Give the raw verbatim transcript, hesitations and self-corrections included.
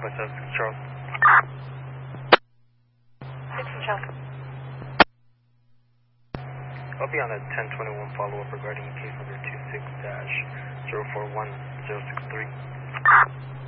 by seven six Charles. six Charles. I'll be on a ten twenty-one follow-up regarding case number two six dash zero four one zero six three.